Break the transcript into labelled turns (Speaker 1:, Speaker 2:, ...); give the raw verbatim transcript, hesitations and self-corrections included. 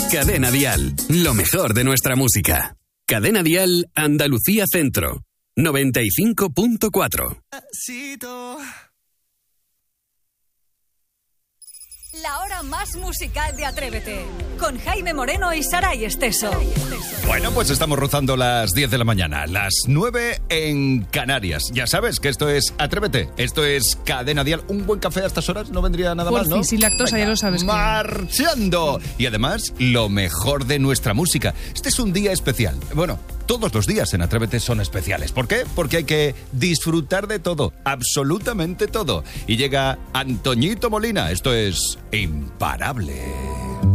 Speaker 1: Cadena Dial, lo mejor de nuestra música. Cadena Dial Andalucía Centro, noventa y cinco punto cuatro.
Speaker 2: La hora más musical de Atrévete, con Jaime Moreno y Saray Esteso.
Speaker 3: Bueno, pues estamos rozando las diez de la mañana, las nueve en Canarias. Ya sabes que esto es Atrévete, esto es Cadena Dial. Un buen café a estas horas no vendría nada
Speaker 4: Por
Speaker 3: mal, ¿no?
Speaker 4: fin, sin lactosa,
Speaker 3: Venga,
Speaker 4: ya lo sabes.
Speaker 3: ¡Marchando! Y además, lo mejor de nuestra música. Este es un día especial. Bueno, todos los días en Atrévete son especiales. ¿Por qué? Porque hay que disfrutar de todo, absolutamente todo. Y llega Antoñito Molina, esto es Imparable.